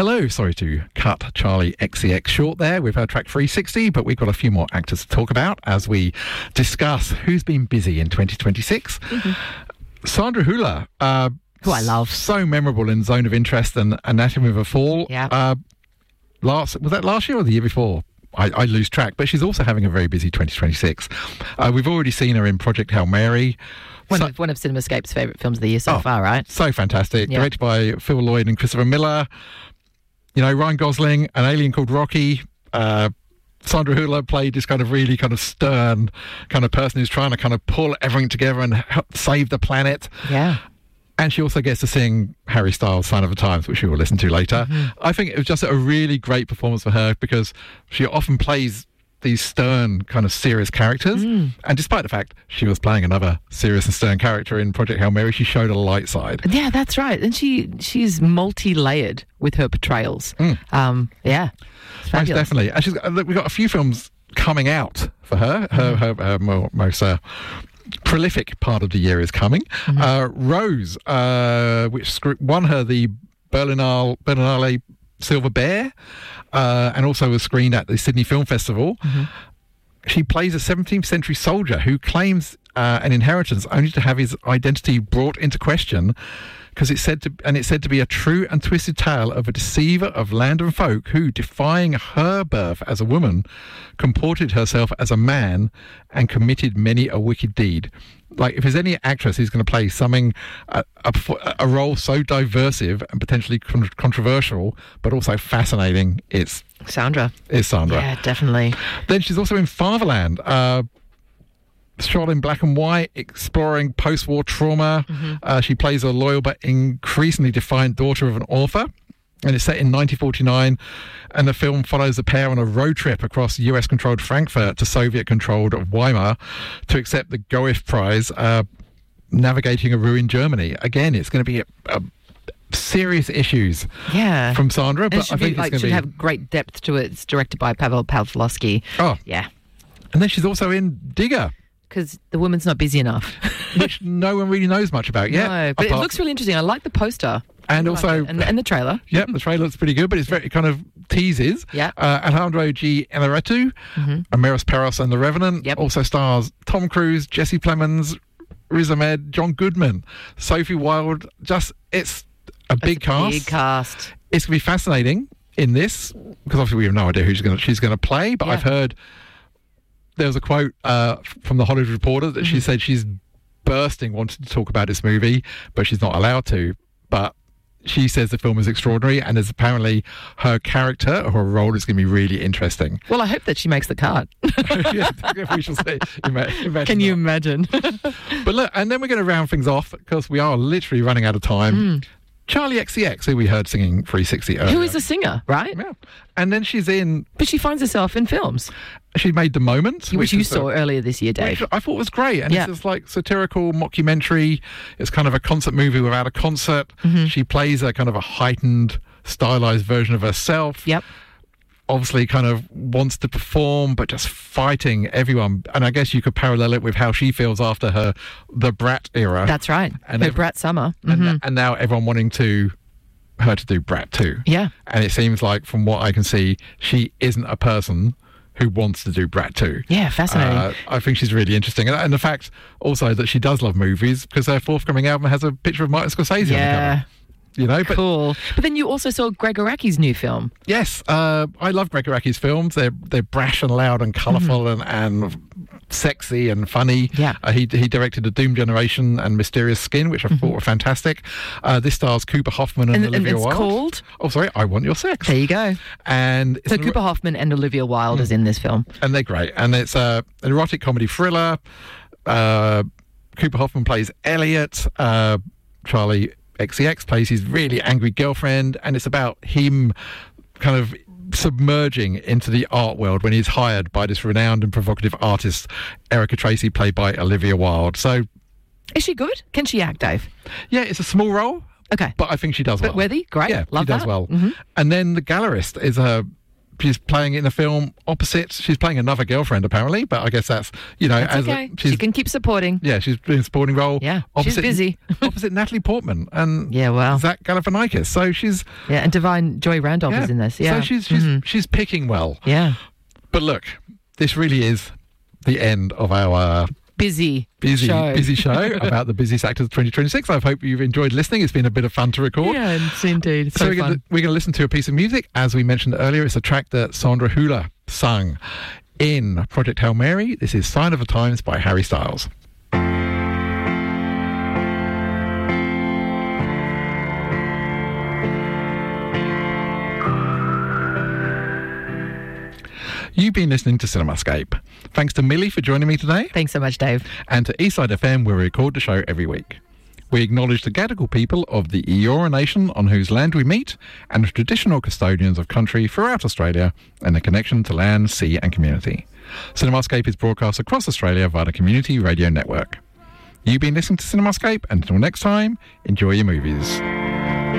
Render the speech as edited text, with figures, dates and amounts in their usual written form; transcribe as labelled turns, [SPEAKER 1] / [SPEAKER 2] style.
[SPEAKER 1] Hello, sorry to cut Charli XCX short there with her track 360, but we've got a few more actors to talk about as we discuss who's been busy in 2026. Sandra Hüller,
[SPEAKER 2] who I love.
[SPEAKER 1] So memorable in Zone of Interest and Anatomy of a Fall.
[SPEAKER 2] Yeah.
[SPEAKER 1] Was that last year or the year before? I lose track, but she's also having a very busy 2026. We've already seen her in Project Hail Mary.
[SPEAKER 2] One of CinemaScape's favourite films of the year so far, right?
[SPEAKER 1] So fantastic.
[SPEAKER 2] Yeah.
[SPEAKER 1] Directed by Phil Lloyd and Christopher Miller. You know, Ryan Gosling, An Alien Called Rocky. Sandra Hüller played this kind of really kind of stern kind of person who's trying to kind of pull everything together and help save the planet.
[SPEAKER 2] Yeah.
[SPEAKER 1] And she also gets to sing Harry Styles' Sign of the Times, which we will listen to later. I think it was just a really great performance for her because she often plays these stern, kind of serious characters. And despite the fact she was playing another serious and stern character in Project Hail Mary, she showed a light side.
[SPEAKER 2] Yeah, that's right. And she's multi-layered with her portrayals. Yeah. It's
[SPEAKER 1] Most
[SPEAKER 2] fabulous.
[SPEAKER 1] definitely. And we've got a few films coming out for her. Her most prolific part of the year is coming. Rose, which won her the Berlinale Silver Bear, and also was screened at the Sydney Film Festival. She plays a 17th century soldier who claims an inheritance only to have his identity brought into question, because it's said to be a true and twisted tale of a deceiver of land and folk who, defying her birth as a woman, comported herself as a man and committed many a wicked deed. Like, if there's any actress who's going to play something, a role so diversive and potentially controversial, but also fascinating, it's
[SPEAKER 2] Sandra.
[SPEAKER 1] Sandra.
[SPEAKER 2] Yeah, definitely.
[SPEAKER 1] Then she's also in Fatherland, shot in black and white, exploring post-war trauma. She plays a loyal but increasingly defiant daughter of an author. And it's set in 1949, and the film follows the pair on a road trip across US-controlled Frankfurt to Soviet-controlled Weimar to accept the Goethe Prize, navigating a ruined Germany. Again, it's going to be a serious issues from Sandra, but I think it's going to be...
[SPEAKER 2] have great depth to it. It's directed by Pavel Pavlovsky.
[SPEAKER 1] Oh.
[SPEAKER 2] Yeah.
[SPEAKER 1] And then she's also in Digger,
[SPEAKER 2] because the woman's not busy enough.
[SPEAKER 1] which no one really knows much about yet.
[SPEAKER 2] No, but it looks really interesting. I like the poster.
[SPEAKER 1] And also...
[SPEAKER 2] And the trailer.
[SPEAKER 1] Yep, the trailer looks pretty good, but it's very kind of teases.
[SPEAKER 2] Yeah.
[SPEAKER 1] Alejandro G. Inarritu, Amiris Peros and The Revenant.
[SPEAKER 2] Yep.
[SPEAKER 1] Also stars Tom Cruise, Jesse Plemons, Riz Ahmed, John Goodman, Sophie Wilde. It's a big cast.
[SPEAKER 2] Big cast.
[SPEAKER 1] It's going to be fascinating in this, because obviously we have no idea who she's going to play, but I've heard... There was a quote from the Hollywood Reporter that she said she's bursting wanting to talk about this movie, but she's not allowed to. But she says the film is extraordinary, and there's apparently her character or her role is going to be really interesting.
[SPEAKER 2] Well, I hope that she makes the cut.
[SPEAKER 1] Yeah, we shall see.
[SPEAKER 2] Can you imagine?
[SPEAKER 1] But look, and then we're going to round things off, because we are literally running out of time. Charli XCX, who we heard singing 360 earlier.
[SPEAKER 2] Who is a singer, right?
[SPEAKER 1] Yeah. And then she's in...
[SPEAKER 2] But she finds herself in films.
[SPEAKER 1] She made The Moment.
[SPEAKER 2] Which you saw earlier this year, Dave.
[SPEAKER 1] Which I thought was great. And it's this like satirical mockumentary. It's kind of a concert movie without a concert. She plays a kind of a heightened, stylized version of herself.
[SPEAKER 2] Yep.
[SPEAKER 1] Obviously kind of wants to perform, but just fighting everyone. And I guess you could parallel it with how she feels after the Brat era.
[SPEAKER 2] That's right.
[SPEAKER 1] And
[SPEAKER 2] her Brat summer.
[SPEAKER 1] And now everyone wanting her to do Brat too.
[SPEAKER 2] Yeah.
[SPEAKER 1] And it seems like, from what I can see, she isn't a person who wants to do Brat too.
[SPEAKER 2] Yeah, fascinating.
[SPEAKER 1] I think she's really interesting. And the fact also that she does love movies, because her forthcoming album has a picture of Martin Scorsese on the cover. You know,
[SPEAKER 2] cool. But then you also saw Greg Araki's new film.
[SPEAKER 1] Yes, I love Greg Araki's films. They're brash and loud and colourful and sexy and funny.
[SPEAKER 2] Yeah.
[SPEAKER 1] He directed A Doom Generation and Mysterious Skin, which I thought were fantastic. This stars Cooper Hoffman and Olivia Wilde.
[SPEAKER 2] And it's called?
[SPEAKER 1] Oh, sorry, I Want Your Sex.
[SPEAKER 2] There you go.
[SPEAKER 1] And
[SPEAKER 2] so Cooper Hoffman and Olivia Wilde is in this film.
[SPEAKER 1] And they're great. And it's an erotic comedy thriller. Cooper Hoffman plays Elliot. Charli XCX plays his really angry girlfriend, and it's about him kind of submerging into the art world when he's hired by this renowned and provocative artist, Erica Tracy, played by Olivia Wilde. So,
[SPEAKER 2] is she good? Can she act, Dave?
[SPEAKER 1] Yeah, it's a small role.
[SPEAKER 2] Okay.
[SPEAKER 1] But I think she does well.
[SPEAKER 2] But worthy? Great.
[SPEAKER 1] Yeah,
[SPEAKER 2] Love
[SPEAKER 1] she does well. And then The Gallerist is a she's playing in a film opposite. She's playing another girlfriend, apparently, but I guess that's,
[SPEAKER 2] That's okay. She can keep supporting.
[SPEAKER 1] Yeah, she's doing a supporting role.
[SPEAKER 2] Yeah, she's busy.
[SPEAKER 1] Opposite Natalie Portman and
[SPEAKER 2] well.
[SPEAKER 1] Zach Galifianakis. So she's...
[SPEAKER 2] Yeah, and Divine Joy Randolph is in this. Yeah.
[SPEAKER 1] So she's picking well.
[SPEAKER 2] Yeah.
[SPEAKER 1] But look, this really is the end of our... busy show about the busiest actors of 2026. I hope you've enjoyed listening. It's been a bit of fun to record.
[SPEAKER 2] Yeah, it's indeed. It's so
[SPEAKER 1] we're going to listen to a piece of music. As we mentioned earlier, it's a track that Sandra Hüller sung in Project Hail Mary. This is Sign of the Times by Harry Styles. You've been listening to CinemaScape. Thanks to Millie for joining me today.
[SPEAKER 2] Thanks so much, Dave.
[SPEAKER 1] And to Eastside FM, where we record the show every week. We acknowledge the Gadigal people of the Eora Nation on whose land we meet, and the traditional custodians of country throughout Australia and the connection to land, sea and community. CinemaScape is broadcast across Australia via the Community Radio Network. You've been listening to CinemaScape, and until next time, enjoy your movies.